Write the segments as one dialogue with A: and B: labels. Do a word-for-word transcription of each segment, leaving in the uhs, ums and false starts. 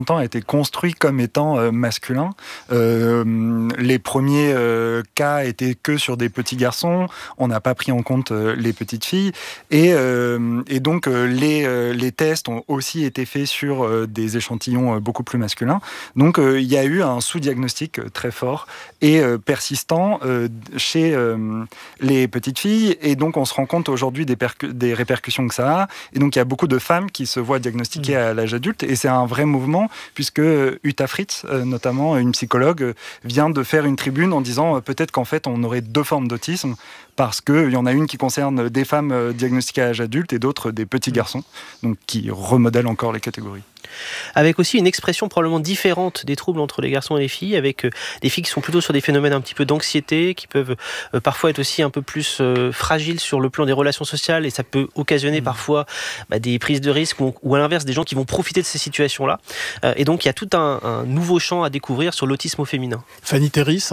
A: longtemps a été construit comme étant euh, masculin. Euh, les premiers euh, cas étaient que sur des petits garçons. On n'a pas pris en compte euh, les petites filles. Et, euh, et donc, euh, les, euh, les tests ont aussi été faits sur euh, des échantillons euh, beaucoup plus masculins. Donc, euh, il y a eu un sous-diagnostic euh, très fort et euh, persistant euh, chez euh, les petites filles. Et donc, on se rend compte aujourd'hui des, percu- des répercussions que ça a. Et donc, il y a beaucoup de femmes qui se voient diagnostiquées à l'âge adulte. Et c'est un vrai mouvement, puisque Uta Fritz, euh, notamment une psychologue, euh, vient de faire une tribune en disant euh, peut-être qu'en fait on aurait deux formes d'autisme, parce qu'il y en a une qui concerne des femmes euh, diagnostiquées à l'âge adulte et d'autres des petits garçons, donc qui remodèlent encore les catégories.
B: Avec aussi une expression probablement différente des troubles entre les garçons et les filles, avec euh, des filles qui sont plutôt sur des phénomènes un petit peu d'anxiété, qui peuvent euh, parfois être aussi un peu plus euh, fragiles sur le plan des relations sociales, et ça peut occasionner mmh. parfois bah, des prises de risques, ou, ou à l'inverse des gens qui vont profiter de ces situations-là. Euh, et donc il y a tout un, un nouveau champ à découvrir sur l'autisme au féminin.
C: Fanny Terris.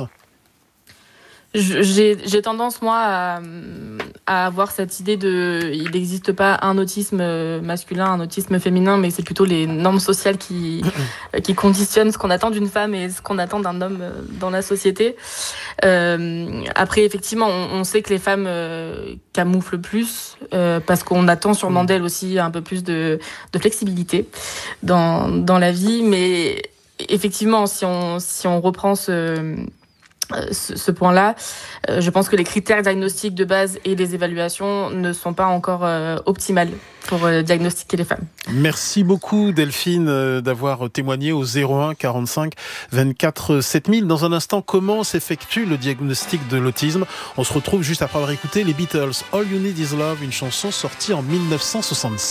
D: J'ai, j'ai tendance, moi, à, à avoir cette idée de... Il n'existe pas un autisme masculin, un autisme féminin, mais c'est plutôt les normes sociales qui, qui conditionnent ce qu'on attend d'une femme et ce qu'on attend d'un homme dans la société. Euh, après, effectivement, on, on sait que les femmes euh, camouflent plus, euh, parce qu'on attend sûrement d'elles aussi un peu plus de, de flexibilité dans, dans la vie. Mais effectivement, si on, si on reprend ce... Ce, ce point-là, euh, je pense que les critères diagnostiques de base et les évaluations ne sont pas encore euh, optimales pour euh, diagnostiquer les femmes.
C: Merci beaucoup Delphine euh, d'avoir témoigné au zéro un quarante-cinq vingt-quatre sept mille. Dans un instant, comment s'effectue le diagnostic de l'autisme ? On se retrouve juste après avoir écouté les Beatles, All You Need Is Love, une chanson sortie en dix-neuf cent soixante-six.